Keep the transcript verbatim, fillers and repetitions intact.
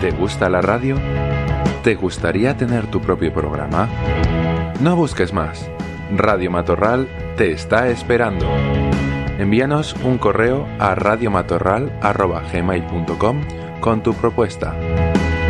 ¿Te gusta la radio? ¿Te gustaría tener tu propio programa? No busques más. Radio Matorral te está esperando. Envíanos un correo a radiomatorral arroba gmail punto com con tu propuesta.